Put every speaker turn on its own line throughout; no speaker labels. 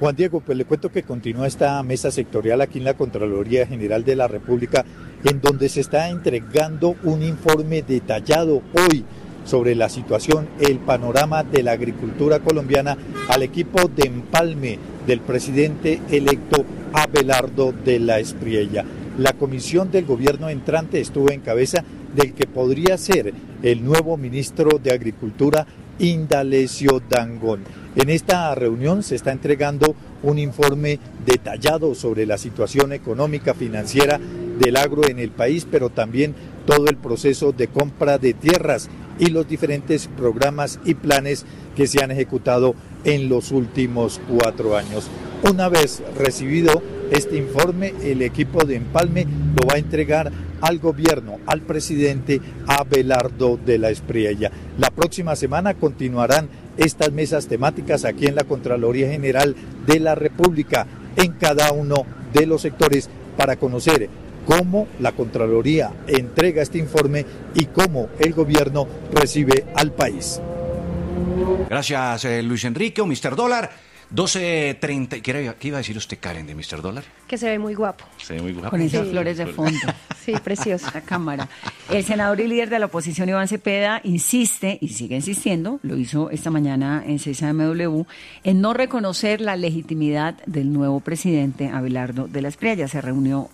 Juan Diego, pues le cuento que continúa esta mesa sectorial aquí en la Contraloría General de la República, en donde se está entregando un informe detallado hoy sobre la situación, el panorama de la agricultura colombiana al equipo de empalme del presidente electo Abelardo de la Espriella. La comisión del gobierno entrante estuvo en cabeza del que podría ser el nuevo ministro de Agricultura, Indalecio Dangond. En esta reunión se está entregando un informe detallado sobre la situación económica, financiera del agro en el país, pero también todo el proceso de compra de tierras y los diferentes programas y planes que se han ejecutado en los últimos 4 años. Una vez recibido este informe, el equipo de empalme lo va a entregar al gobierno, al presidente Abelardo de la Espriella. La próxima semana continuarán estas mesas temáticas aquí en la Contraloría General de la República, en cada uno de los sectores, para conocer cómo la Contraloría entrega este informe y cómo el gobierno recibe al país.
Gracias, Luis Enrique o Mr. Dólar. 12:30. ¿Qué iba a decir usted, Karen, de Mr. Dólar?
Que se ve muy guapo.
Se ve muy guapo.
Con esas flores de fondo.
Sí, precioso.
La cámara. El senador y líder de la oposición, Iván Cepeda, insiste, y sigue insistiendo, lo hizo esta mañana en 6AMW, en no reconocer la legitimidad del nuevo presidente Abelardo de la Espriella. Se reunió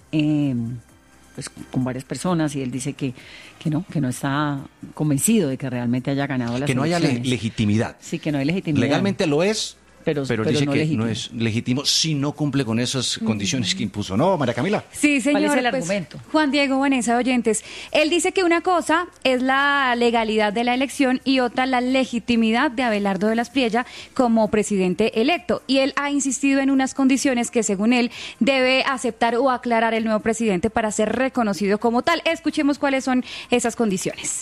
pues, con varias personas y él dice que no está convencido de que realmente haya ganado las
que no
elecciones.
haya legitimidad.
Sí, que no hay legitimidad.
Legalmente lo es. Pero dice
no
que
legítimo.
no es legítimo si no cumple con esas condiciones que impuso, ¿no, María Camila?
Sí, señor.
¿Cuál es el argumento?
Juan Diego, Vanessa, oyentes. Él dice que una cosa es la legalidad de la elección y otra la legitimidad de Abelardo de la Espriella como presidente electo. Y él ha insistido en unas condiciones que, según él, debe aceptar o aclarar el nuevo presidente para ser reconocido como tal. Escuchemos cuáles son esas condiciones.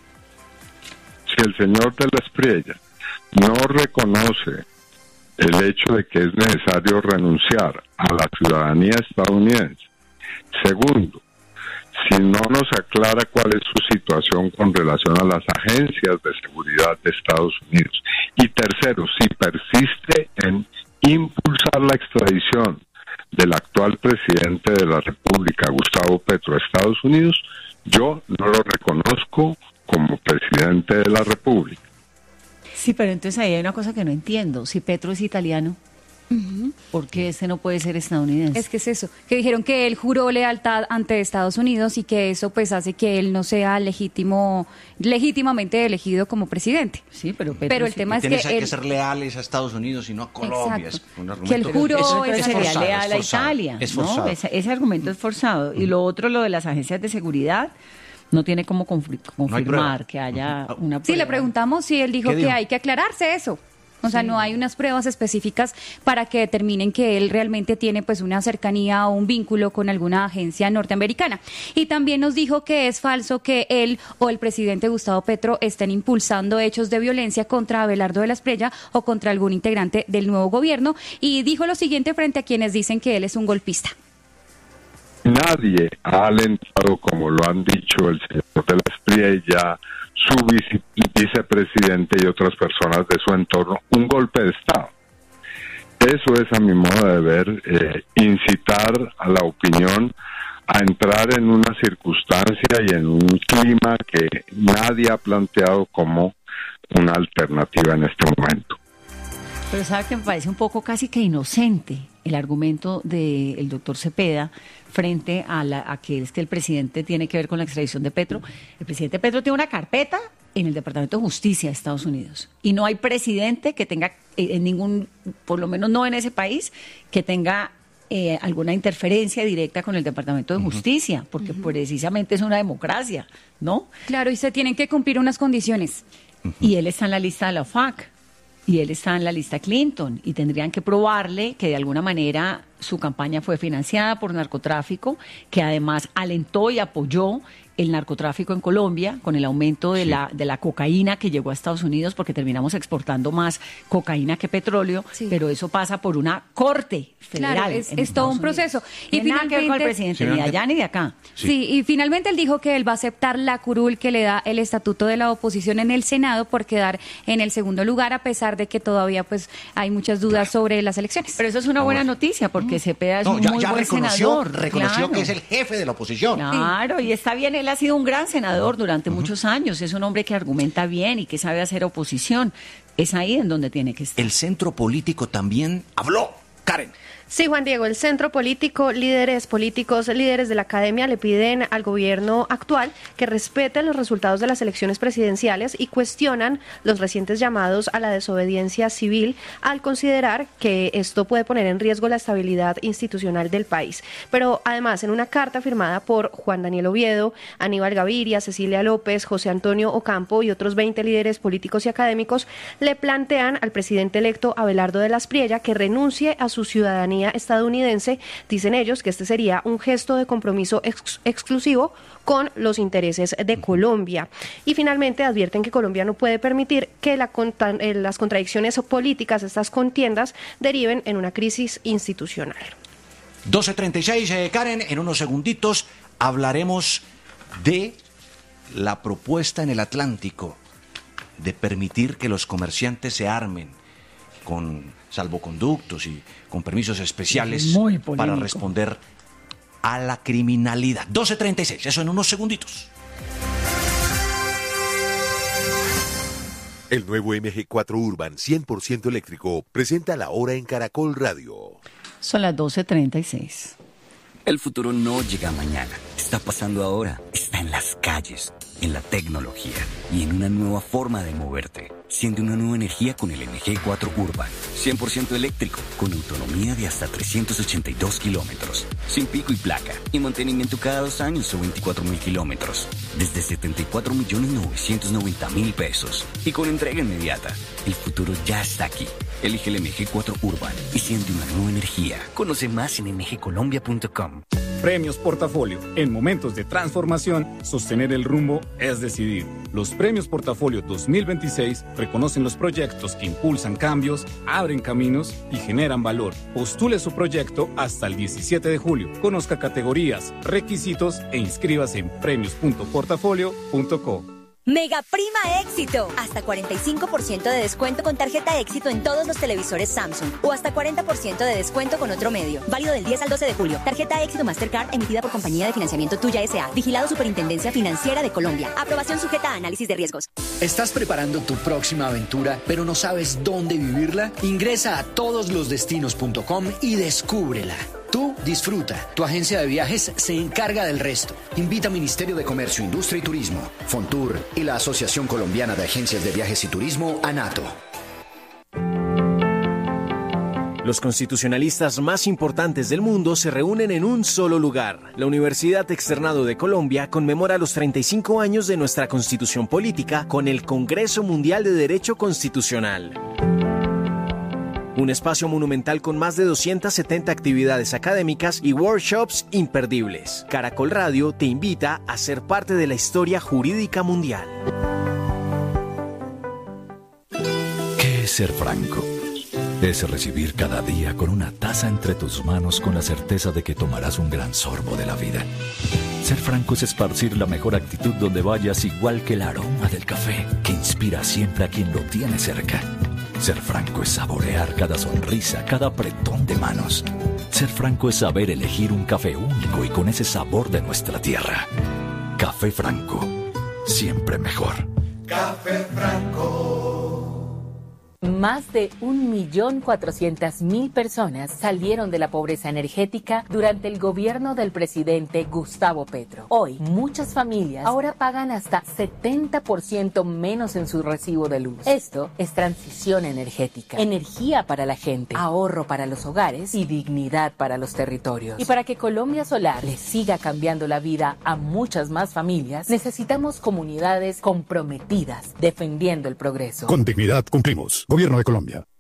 Si el señor de la Espriella no reconoce el hecho de que es necesario renunciar a la ciudadanía estadounidense. Segundo, si no nos aclara cuál es su situación con relación a las agencias de seguridad de Estados Unidos. Y tercero, si persiste en impulsar la extradición del actual presidente de la República, Gustavo Petro, a Estados Unidos, yo no lo reconozco como presidente de la República.
Sí, pero entonces ahí hay una cosa que no entiendo. Si Petro es italiano, ¿por qué ese no puede ser estadounidense?
Es que es eso, que dijeron que él juró lealtad ante Estados Unidos y que eso pues hace que él no sea legítimamente elegido como presidente.
Sí, pero
el tema es
que
que él...
ser leales a Estados Unidos y no a Colombia.
Exacto.
Es un
Que él juró
eso
es
sería
forzado,
leal a Italia.
Es
¿no?
forzado.
Ese argumento es forzado. Y lo otro, lo de las agencias de seguridad, no tiene como confirmar que haya una prueba.
Sí, le preguntamos si él dijo que hay que aclararse eso. O sea, no hay unas pruebas específicas para que determinen que él realmente tiene pues una cercanía o un vínculo con alguna agencia norteamericana. Y también nos dijo que es falso que él o el presidente Gustavo Petro estén impulsando hechos de violencia contra Abelardo de la Espriella o contra algún integrante del nuevo gobierno. Y dijo lo siguiente frente a quienes dicen que él es un golpista.
Nadie ha alentado, como lo han dicho el señor de la Espriella, su vicepresidente y otras personas de su entorno, un golpe de Estado. Eso es, a mi modo de ver, incitar a la opinión a entrar en una circunstancia y en un clima que nadie ha planteado como una alternativa en este momento.
Pero sabe que me parece un poco casi que inocente el argumento del doctor Cepeda frente a que es que el presidente tiene que ver con la extradición de Petro. El presidente Petro tiene una carpeta en el Departamento de Justicia de Estados Unidos y no hay presidente que tenga en ningún, por lo menos no en ese país, que tenga alguna interferencia directa con el Departamento de Justicia, porque precisamente es una democracia, ¿no?
Claro, y se tienen que cumplir unas condiciones.
Y él está en la lista de la OFAC. Y él está en la lista Clinton y tendrían que probarle que de alguna manera su campaña fue financiada por narcotráfico, que además alentó y apoyó el narcotráfico en Colombia, con el aumento de la cocaína que llegó a Estados Unidos, porque terminamos exportando más cocaína que petróleo, pero eso pasa por una corte federal.
Claro, es todo un proceso.
Y finalmente, nada que ver con el presidente, ni allá ni de acá.
Sí, y finalmente él dijo que él va a aceptar la curul que le da el estatuto de la oposición en el Senado por quedar en el segundo lugar, a pesar de que todavía pues hay muchas dudas sobre las elecciones.
Pero eso es una buena noticia, porque Cepeda es un muy buen senador.
Reconoció que es el jefe de la oposición.
Claro, y está bien, él ha sido un gran senador durante muchos años, es un hombre que argumenta bien y que sabe hacer oposición. Es ahí en donde tiene que estar.
El centro político también habló. Karen.
Sí, Juan Diego, el centro político, líderes políticos, líderes de la academia le piden al gobierno actual que respete los resultados de las elecciones presidenciales y cuestionan los recientes llamados a la desobediencia civil al considerar que esto puede poner en riesgo la estabilidad institucional del país. Pero además, en una carta firmada por Juan Daniel Oviedo, Aníbal Gaviria, Cecilia López, José Antonio Ocampo y otros 20 líderes políticos y académicos, le plantean al presidente electo Abelardo de las Priella que renuncie a su ciudadanía estadounidense. Dicen ellos que este sería un gesto de compromiso exclusivo con los intereses de Colombia. Y finalmente advierten que Colombia no puede permitir que las contradicciones políticas, estas contiendas, deriven en una crisis institucional.
12:36, Karen, en unos segunditos hablaremos de la propuesta en el Atlántico de permitir que los comerciantes se armen con salvoconductos y con permisos especiales para responder a la criminalidad. 12:36, eso en unos segunditos.
El nuevo MG4 Urban 100% eléctrico presenta la hora en Caracol Radio.
Son las 12:36.
El futuro no llega mañana, está pasando ahora, está en las calles, en la tecnología y en una nueva forma de moverte. Siente una nueva energía con el MG4 Urban, 100% eléctrico, con autonomía de hasta 382 kilómetros, sin pico y placa, y mantenimiento cada 2 años o 24.000 kilómetros, desde 74.990.000 pesos, y con entrega inmediata. El futuro ya está aquí. Elige el MG4 Urban y siente una nueva energía. Conoce más en mgcolombia.com.
Premios Portafolio. En momentos de transformación, sostener el rumbo es decidir. Los Premios Portafolio 2026 reconocen los proyectos que impulsan cambios, abren caminos y generan valor. Postule su proyecto hasta el 17 de julio. Conozca categorías, requisitos e inscríbase en premios.portafolio.co.
Mega Prima Éxito. Hasta 45% de descuento con tarjeta Éxito en todos los televisores Samsung. O hasta 40% de descuento con otro medio. Válido del 10 al 12 de julio. Tarjeta Éxito Mastercard emitida por Compañía de Financiamiento Tuya S.A. Vigilado Superintendencia Financiera de Colombia. Aprobación sujeta a análisis de riesgos.
¿Estás preparando tu próxima aventura, pero no sabes dónde vivirla? Ingresa a todoslosdestinos.com y descúbrela. Tú disfruta. Tu agencia de viajes se encarga del resto. Invita a Ministerio de Comercio, Industria y Turismo, Fontur y la Asociación Colombiana de Agencias de Viajes y Turismo, ANATO.
Los constitucionalistas más importantes del mundo se reúnen en un solo lugar. La Universidad Externado de Colombia conmemora los 35 años de nuestra Constitución Política con el Congreso Mundial de Derecho Constitucional. Un espacio monumental con más de 270 actividades académicas y workshops imperdibles. Caracol Radio te invita a ser parte de la historia jurídica mundial.
¿Qué es ser franco? Es recibir cada día con una taza entre tus manos con la certeza de que tomarás un gran sorbo de la vida. Ser franco es esparcir la mejor actitud donde vayas, igual que el aroma del café que inspira siempre a quien lo tiene cerca. Ser franco es saborear cada sonrisa, cada apretón de manos. Ser franco es saber elegir un café único y con ese sabor de nuestra tierra. Café Franco, siempre mejor.
Café Franco.
Más de 1.400.000 personas salieron de la pobreza energética durante el gobierno del presidente Gustavo Petro. Hoy, muchas familias ahora pagan hasta 70% menos en su recibo de luz. Esto es transición energética, energía para la gente, ahorro para los hogares y dignidad para los territorios. Y para que Colombia Solar le siga cambiando la vida a muchas más familias, necesitamos comunidades comprometidas defendiendo el progreso.
Con dignidad cumplimos. Gobierno de Colombia.